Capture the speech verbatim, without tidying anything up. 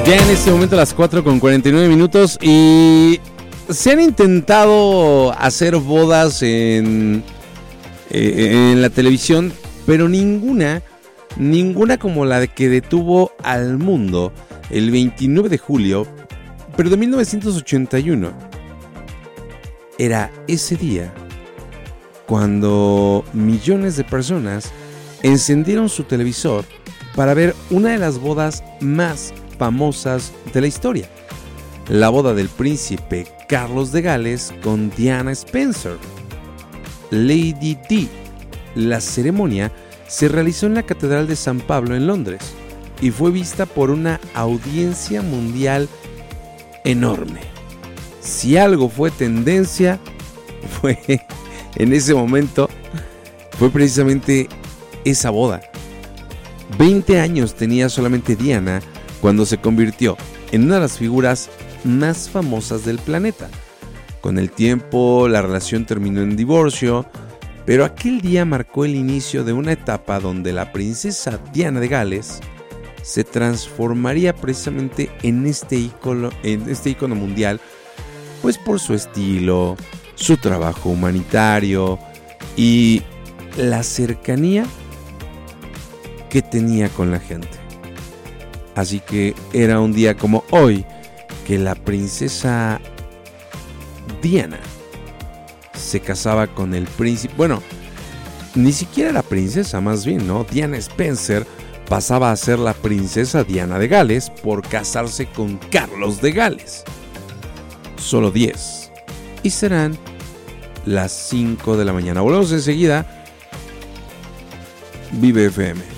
Ya en este momento a las cuatro con cuarenta y nueve minutos y se han intentado hacer bodas en, eh, en la televisión, pero ninguna, ninguna como la que detuvo al mundo el veintinueve de julio, pero de mil novecientos ochenta y uno. Era ese día cuando millones de personas encendieron su televisor para ver una de las bodas más famosas de la historia, la boda del príncipe Carlos de Gales con Diana Spencer, Lady Di. La ceremonia se realizó en la Catedral de San Pablo en Londres y fue vista por una audiencia mundial enorme. Si algo fue tendencia, fue en ese momento, fue precisamente esa boda. veinte años tenía solamente Diana cuando se convirtió en una de las figuras más famosas del planeta. Con el tiempo, la relación terminó en divorcio, pero aquel día marcó el inicio de una etapa donde la princesa Diana de Gales se transformaría precisamente en este ícono, en este ícono mundial, pues por su estilo, su trabajo humanitario y la cercanía que tenía con la gente. Así que era un día como hoy que la princesa Diana se casaba con el príncipe. Bueno, ni siquiera era princesa, más bien, ¿no? Diana Spencer pasaba a ser la princesa Diana de Gales por casarse con Carlos de Gales. Solo diez. Y serán las cinco de la mañana. Volvemos enseguida. Vive F M.